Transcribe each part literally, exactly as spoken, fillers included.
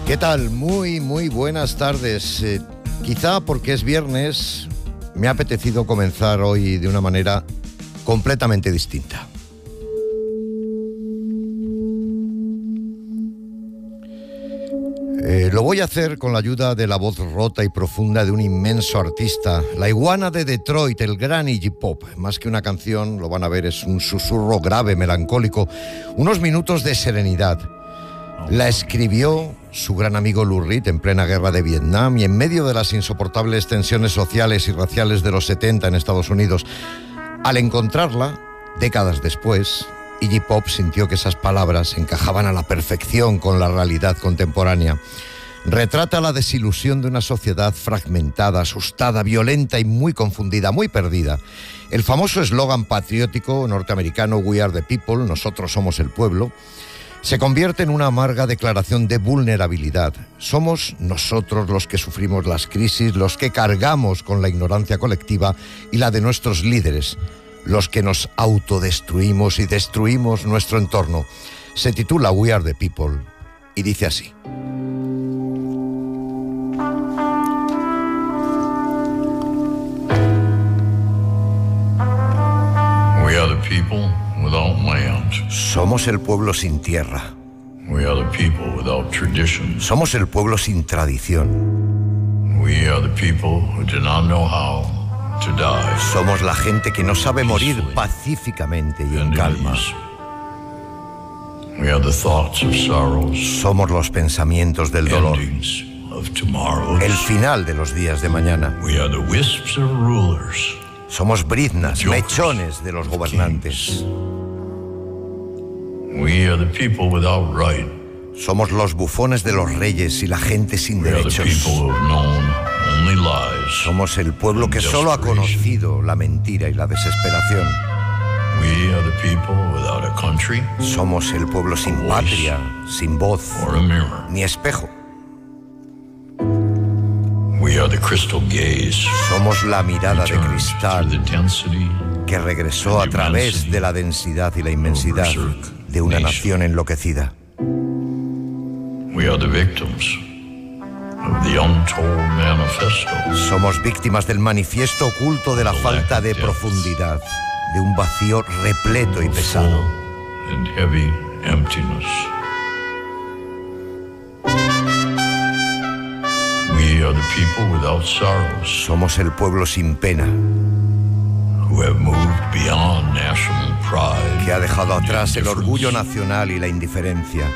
¿Qué tal? Muy, muy buenas tardes. Eh, quizá porque es viernes, me ha apetecido comenzar hoy de una manera completamente distinta. Eh, lo voy a hacer con la ayuda de la voz rota y profunda de un inmenso artista, la iguana de Detroit, el gran Iggy Pop. Más que una canción, lo van a ver, es un susurro grave, melancólico, unos minutos de serenidad. La escribió su gran amigo Lou Reed en plena guerra de Vietnam y en medio de las insoportables tensiones sociales y raciales de los setenta en Estados Unidos. Al encontrarla, décadas después, Iggy Pop sintió que esas palabras encajaban a la perfección con la realidad contemporánea. Retrata la desilusión de una sociedad fragmentada, asustada, violenta y muy confundida, muy perdida. El famoso eslogan patriótico norteamericano "We are the people", nosotros somos el pueblo, se convierte en una amarga declaración de vulnerabilidad. Somos nosotros los que sufrimos las crisis, los que cargamos con la ignorancia colectiva y la de nuestros líderes, los que nos autodestruimos y destruimos nuestro entorno. Se titula "We are the people" y dice así. We are the people without land. Somos el pueblo sin tierra. We are the people without traditions. Somos el pueblo sin tradición. We are the people who do not know how to die. Somos la gente que no sabe morir pacíficamente y en calma. We are the thoughts of sorrows. Somos los pensamientos del dolor, Endings of tomorrows. el final de los días de mañana. We are the wisps of rulers. Somos briznas, mechones de los gobernantes. We are the people without right. Somos los bufones de los reyes y la gente sin We are the derechos. people who have known only lies. Somos el pueblo que solo ha conocido la mentira y la desesperación. We are the people without a country Somos el pueblo sin patria, sin voz, or a mirror. ni espejo. We are the crystal gaze. Somos la mirada de Returned cristal through the density que regresó a través de la densidad y la inmensidad de una nación enloquecida. We are the victims of the untold manifesto. Somos víctimas del manifiesto oculto de la falta de profundidad, de un vacío repleto y pesado. And heavy emptiness. We are the people without sorrows, Somos el pueblo sin pena, who have moved beyond national pride que ha dejado and atrás el orgullo indifference nacional y la indiferencia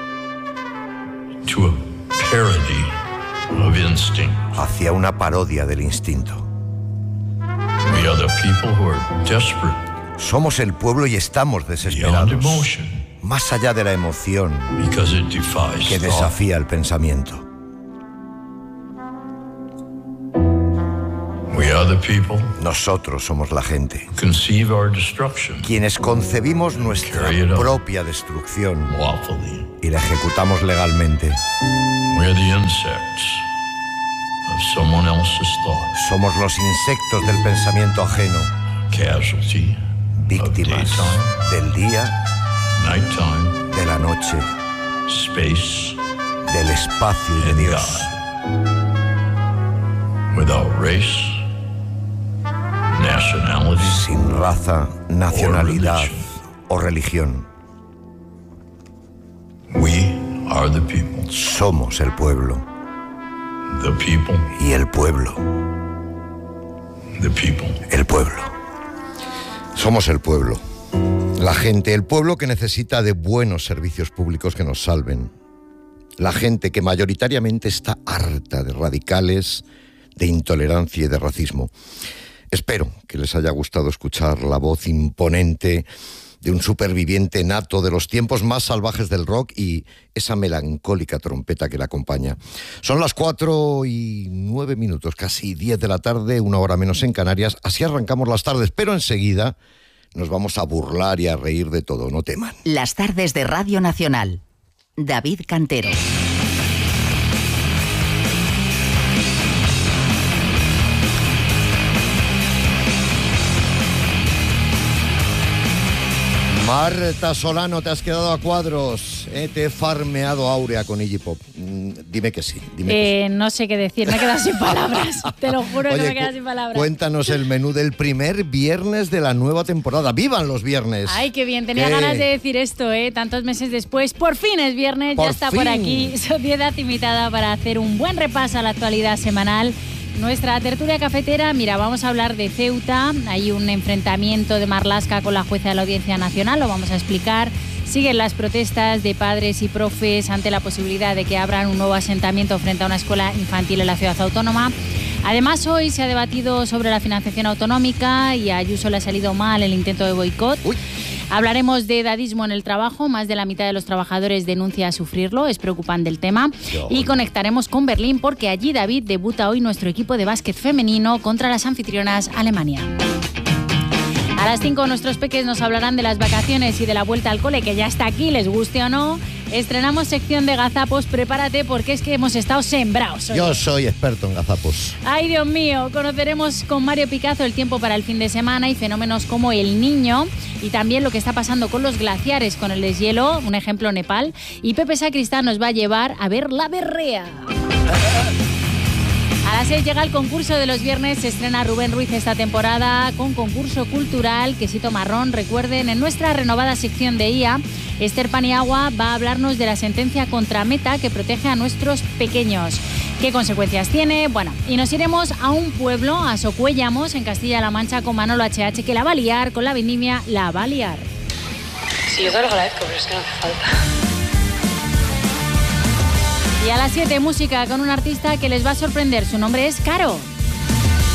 to a parody of instinct. hacia una parodia del instinto. We are the people who are desperate Somos el pueblo y estamos beyond desesperados, emotion más allá de la emoción because it defies que thought. desafía el pensamiento. We are the people Nosotros somos la gente, who conceive our destruction quienes concebimos nuestra Carry it out. propia destrucción lawfully. y la ejecutamos legalmente. We are the insects of someone else's thought, Somos los insectos del pensamiento ajeno, casualty víctimas of del día, daytime, nighttime, de la noche, space, del espacio y de and Dios. God. Without race, nationality, Sin raza, nacionalidad o religión. we are the people. Somos el pueblo The people, y el pueblo, the people. el pueblo. Somos el pueblo, la gente, el pueblo que necesita de buenos servicios públicos que nos salven. La gente que mayoritariamente está harta de radicales, de intolerancia y de racismo. Espero que les haya gustado escuchar la voz imponente de un superviviente nato de los tiempos más salvajes del rock y esa melancólica trompeta que le acompaña. Son las cuatro y nueve minutos, casi diez de la tarde, una hora menos en Canarias. Así arrancamos las tardes, pero enseguida nos vamos a burlar y a reír de todo, no teman. Las tardes de Radio Nacional. David Cantero. Marta Solano, te has quedado a cuadros. Eh, te he farmeado áurea con Iggy Pop. Mm, dime que sí. Dime eh, que sí. No sé qué decir, me he quedado sin palabras. Te lo juro. Oye, que me he quedado sin palabras. Cuéntanos el menú del primer viernes de la nueva temporada. ¡Vivan los viernes! Ay, qué bien. Tenía ¿Qué? ganas de decir esto, ¿eh? Tantos meses después. Por fin es viernes, Por ya está fin. por aquí. Sociedad invitada para hacer un buen repaso a la actualidad semanal. Nuestra tertulia cafetera, mira, vamos a hablar de Ceuta. Hay un enfrentamiento de Marlaska con la jueza de la Audiencia Nacional, lo vamos a explicar. Siguen las protestas de padres y profes ante la posibilidad de que abran un nuevo asentamiento frente a una escuela infantil en la ciudad autónoma. Además, hoy se ha debatido sobre la financiación autonómica y a Ayuso le ha salido mal el intento de boicot. Uy. Hablaremos de edadismo en el trabajo. Más de la mitad de los trabajadores denuncia sufrirlo. Es preocupante el tema. Yo. Y conectaremos con Berlín porque allí, David, debuta hoy nuestro equipo de básquet femenino contra las anfitrionas Alemania. A las cinco nuestros peques nos hablarán de las vacaciones y de la vuelta al cole, que ya está aquí, les guste o no. Estrenamos sección de gazapos, prepárate porque es que hemos estado sembrados. Yo soy experto en gazapos. Ay, Dios mío, conoceremos con Mario Picazo el tiempo para el fin de semana y fenómenos como el Niño y también lo que está pasando con los glaciares, con el deshielo, un ejemplo Nepal. Y Pepe Sacristán nos va a llevar a ver la berrea. A las seis llega el concurso de los viernes, se estrena Rubén Ruiz esta temporada con concurso cultural, quesito marrón. Recuerden, en nuestra renovada sección de I A, Esther Paniagua va a hablarnos de la sentencia contra Meta que protege a nuestros pequeños. ¿Qué consecuencias tiene? Bueno, y nos iremos a un pueblo, a Socuéllamos, en Castilla-La Mancha, con Manolo H H, que la va a liar, con la vendimia la va a liar. Sí, yo te lo agradezco, pero es que no hace falta. Y a las siete, música con un artista que les va a sorprender. Su nombre es Caro.